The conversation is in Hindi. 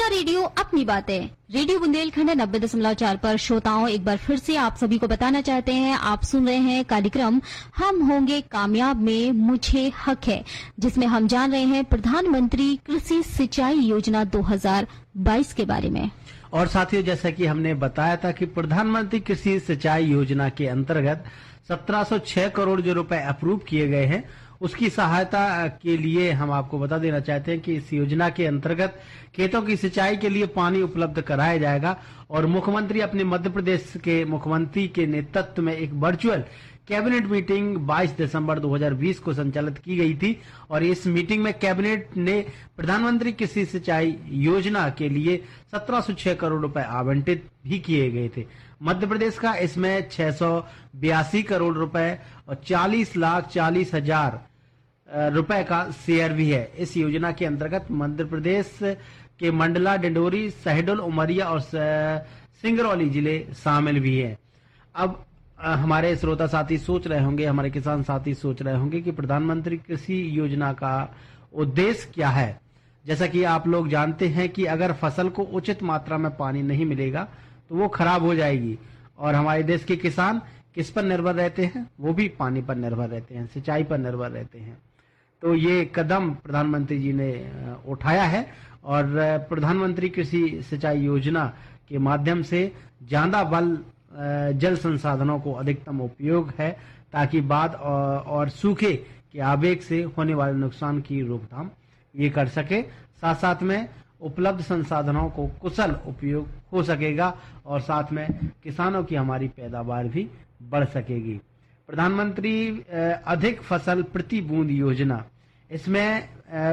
अपना रेडियो अपनी बातें। रेडियो बुंदेलखंड 90.4 पर श्रोताओं एक बार फिर से आप सभी को बताना चाहते हैं, आप सुन रहे हैं कार्यक्रम हम होंगे कामयाब में मुझे हक है, जिसमें हम जान रहे हैं प्रधानमंत्री कृषि सिंचाई योजना 2022 के बारे में। और साथियों, जैसा कि हमने बताया था कि प्रधानमंत्री कृषि सिंचाई योजना के अंतर्गत 1706 करोड़ जो रुपए अप्रूव किए गए हैं, उसकी सहायता के लिए हम आपको बता देना चाहते हैं कि इस योजना के अंतर्गत खेतों की सिंचाई के लिए पानी उपलब्ध कराया जाएगा। और मुख्यमंत्री अपने मध्य प्रदेश के मुख्यमंत्री के नेतृत्व में एक वर्चुअल कैबिनेट मीटिंग 22 दिसंबर 2020 को संचालित की गई थी। और इस मीटिंग में कैबिनेट ने प्रधानमंत्री कृषि सिंचाई योजना के लिए 1706 करोड़ रुपए आवंटित भी किए गए थे। मध्य प्रदेश का इसमें 682 करोड़ रुपए और 40,40,000 रुपए का शेयर भी है। इस योजना के अंतर्गत मध्य प्रदेश के मंडला, डिंडोरी, शहडोल, उमरिया और सिंगरौली जिले शामिल भी हैं। अब हमारे श्रोता साथी सोच रहे होंगे, हमारे किसान साथी सोच रहे होंगे कि प्रधानमंत्री कृषि योजना का उद्देश्य क्या है। जैसा कि आप लोग जानते हैं कि अगर फसल को उचित मात्रा में पानी नहीं मिलेगा तो वो खराब हो जाएगी। और हमारे देश के किसान किस पर निर्भर रहते हैं? वो भी पानी पर निर्भर रहते हैं, सिंचाई पर निर्भर रहते हैं। तो ये कदम प्रधानमंत्री जी ने उठाया है और प्रधानमंत्री कृषि सिंचाई योजना के माध्यम से ज्यादा बल जल संसाधनों को अधिकतम उपयोग है, ताकि बाढ़ और सूखे के आवेग से होने वाले नुकसान की रोकथाम ये कर सके। साथ साथ में उपलब्ध संसाधनों को कुशल उपयोग हो सकेगा और साथ में किसानों की हमारी पैदावार भी बढ़ सकेगी। प्रधानमंत्री अधिक फसल प्रति बूंद योजना, इसमें